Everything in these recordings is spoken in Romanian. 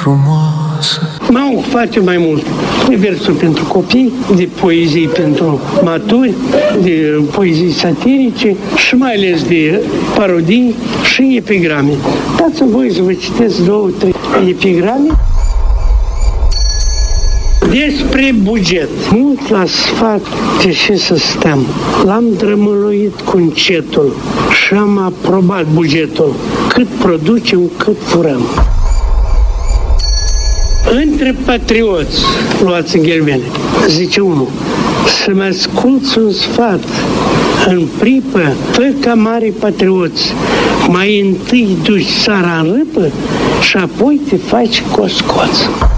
frumoasă. M-am ocupat mai mult de versuri pentru copii, de poezii pentru maturi, de poezii satirice și mai ales de parodii și epigrame. Dați-mi voi să vă citesc 2-3 epigrame. Despre buget. Mult la sfat de ce să stăm. L-am drămăluit cu încetul și am aprobat bugetul. Cât producem, cât furăm. Între patrioți, luați în ghilimele, zice unul, să-mi asculți un sfat în pripă, fă ca mari patrioți, mai întâi duci țara în râpă și apoi te faci coscoț.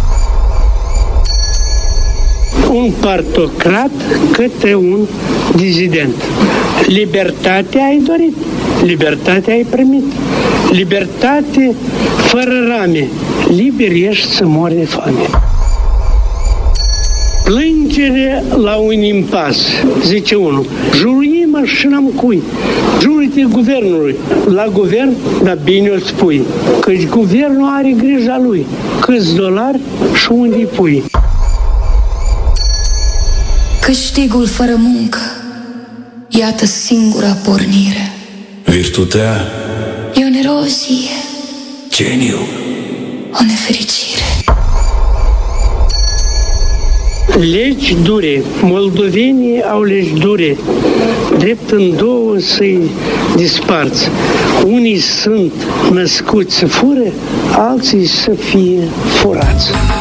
Un partocrat către un dizident. Libertatea ai dorit, libertatea ai primit. Libertate fără rame, liber ești să mori de foame. Plângere la un impas, zice unul. Juruie-mă și n-am cui. Jurite guvernului. La guvern, dar bine o spui. Căci guvernul are grija lui. Câți dolari și unde-i pui. Câștigul fără muncă, iată singura pornire. Virtutea E o nerozie, geniu, o nefericire. Legi dure. Moldovenii au legi dure. Drept în două să-i disparți. Unii sunt născuți să fure, alții să fie furați.